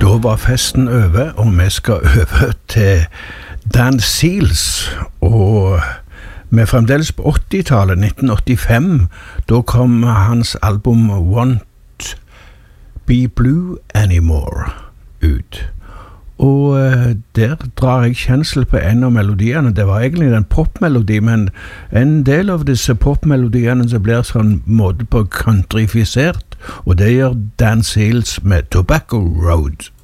Da var festen over, og vi skal over til Dan Seals, og vi er fremdeles på 80-tallet, 1985. Da kom hans album Won't Be Blue Anymore ut. Og der drar jeg kjensel på en av melodiene. Det var egentlig en popmelodi, men en del av disse popmelodiene så blir sånn måte på countryfisert, og det gjør Dan Seals med Tobacco Road.